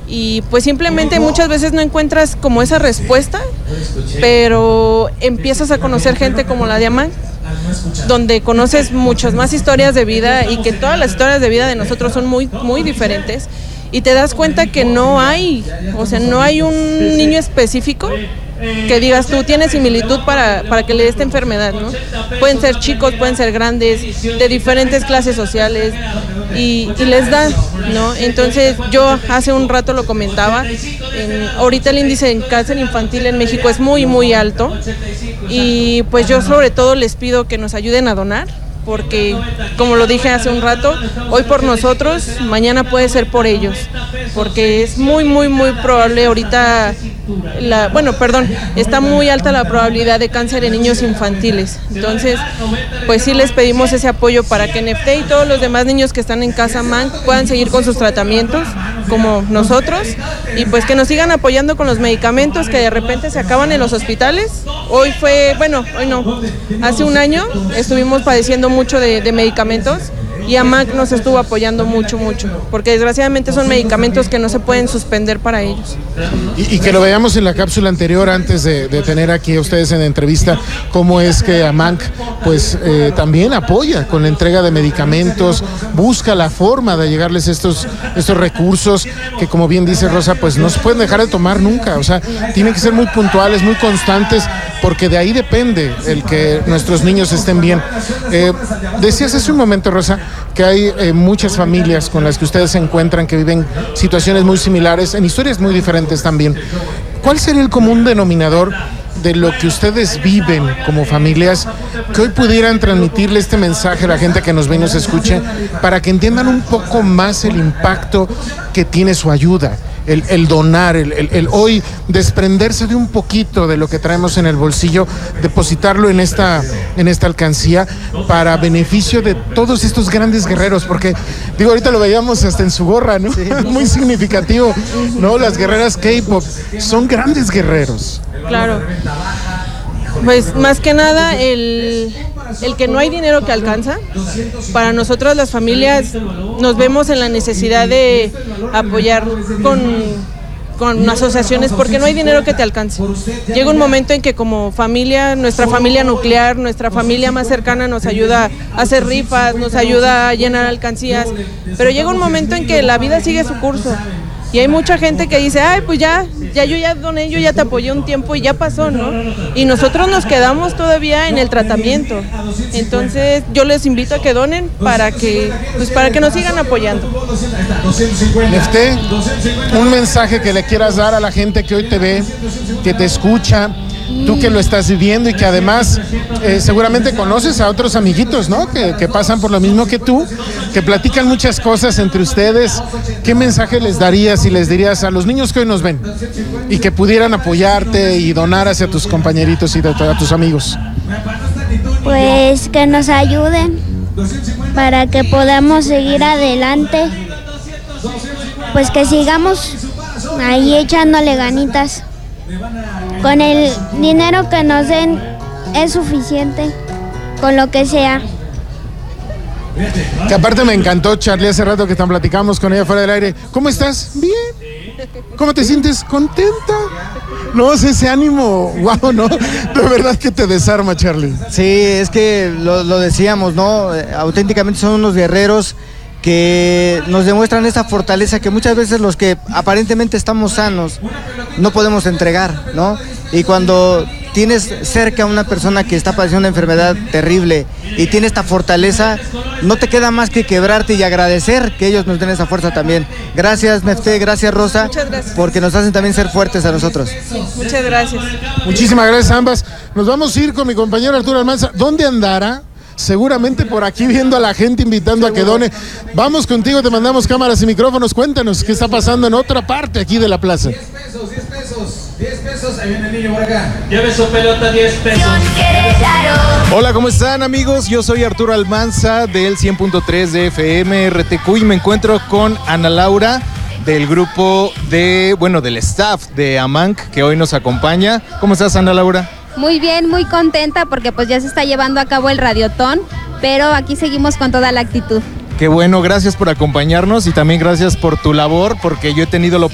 y pues simplemente muchas veces no encuentras como esa respuesta, pero empiezas a conocer gente como la de Amanc, donde conoces muchas más historias de vida y que todas las historias de vida de nosotros son muy, muy diferentes, y te das cuenta que no hay un niño específico que digas tú tienes similitud para que le dé esta enfermedad, ¿no? Pueden ser chicos, pueden ser grandes, de diferentes clases sociales y les da, ¿no? Entonces yo hace un rato lo comentaba, ahorita el índice de cáncer infantil en México es muy, muy alto y pues yo sobre todo les pido que nos ayuden a donar, porque como lo dije hace un rato, hoy por nosotros, mañana puede ser por ellos, porque es muy, muy, muy probable ahorita, está muy alta la probabilidad de cáncer en niños infantiles. Entonces, pues sí les pedimos ese apoyo para que Nephté y todos los demás niños que están en Casa Amanc puedan seguir con sus tratamientos, como nosotros, y pues que nos sigan apoyando con los medicamentos que de repente se acaban en los hospitales. Hoy no, hace un año estuvimos padeciendo mucho de medicamentos y Amanc nos estuvo apoyando mucho, porque desgraciadamente son medicamentos que no se pueden suspender para ellos. Y que lo veamos en la cápsula anterior, antes de tener aquí a ustedes en entrevista, cómo es que Amanc pues también apoya con la entrega de medicamentos, busca la forma de llegarles estos recursos que, como bien dice Rosa, pues no se pueden dejar de tomar nunca, o sea, tienen que ser muy puntuales, muy constantes, porque de ahí depende el que nuestros niños estén bien. Decías hace un momento, Rosa, que hay muchas familias con las que ustedes se encuentran que viven situaciones muy similares, en historias muy diferentes también. ¿Cuál sería el común denominador de lo que ustedes viven como familias, que hoy pudieran transmitirle este mensaje a la gente que nos ve y nos escuche, para que entiendan un poco más el impacto que tiene su ayuda? El donar, el hoy desprenderse de un poquito de lo que traemos en el bolsillo, depositarlo en esta alcancía para beneficio de todos estos grandes guerreros, porque digo, ahorita lo veíamos hasta en su gorra, ¿no? Sí. Muy significativo, ¿no? Las guerreras K-pop son grandes guerreros. Claro. Pues más que nada el que no hay dinero que alcanza. Para nosotros las familias nos vemos en la necesidad de apoyar con asociaciones, porque no hay dinero que te alcance. Llega un momento en que como familia, nuestra familia nuclear, nuestra familia más cercana nos ayuda a hacer rifas, nos ayuda a llenar alcancías, pero llega un momento en que la vida sigue su curso. Y hay mucha gente que dice, ay, pues ya yo ya doné, yo ya te apoyé un tiempo y ya pasó, ¿no? Y nosotros nos quedamos todavía en el tratamiento. Entonces yo les invito a que donen para que nos sigan apoyando. Nephté, un mensaje que le quieras dar a la gente que hoy te ve, que te escucha, tú que lo estás viviendo y que además seguramente conoces a otros amiguitos, ¿no? Que pasan por lo mismo que tú, que platican muchas cosas entre ustedes. ¿Qué mensaje les darías y les dirías a los niños que hoy nos ven y que pudieran apoyarte y donar hacia tus compañeritos y a tus amigos? Pues que nos ayuden para que podamos seguir adelante, pues que sigamos ahí echándole ganitas. Con el dinero que nos den es suficiente, con lo que sea. Que aparte me encantó, Charlie, hace rato que platicamos con ella fuera del aire. ¿Cómo estás? Bien. ¿Cómo te sientes? ¿Contenta? No, ese ánimo, wow, ¿no? De verdad que te desarma, Charlie. Sí, es que lo decíamos, ¿no? Auténticamente son unos guerreros que nos demuestran esa fortaleza que muchas veces los que aparentemente estamos sanos no podemos entregar, ¿no? Y cuando tienes cerca a una persona que está padeciendo una enfermedad terrible y tiene esta fortaleza, no te queda más que quebrarte y agradecer que ellos nos den esa fuerza también. Gracias, Nephté, gracias, Rosa, porque nos hacen también ser fuertes a nosotros. Sí, muchas gracias. Muchísimas gracias a ambas. Nos vamos a ir con mi compañero Arturo Almanza. ¿Dónde andará? Seguramente por aquí viendo a la gente, invitando a que done. Vamos contigo, te mandamos cámaras y micrófonos. Cuéntanos qué está pasando en otra parte aquí de la plaza. 10 pesos, ahí viene el niño por acá. Lleve su pelota, 10 pesos. Hola, ¿cómo están, amigos? Yo soy Arturo Almanza del 100.3 de FM RTQ y me encuentro con Ana Laura del grupo del staff de Amanc, que hoy nos acompaña. ¿Cómo estás, Ana Laura? Muy bien, muy contenta porque pues ya se está llevando a cabo el Radiotón, pero aquí seguimos con toda la actitud. Qué bueno, gracias por acompañarnos y también gracias por tu labor, porque yo he tenido la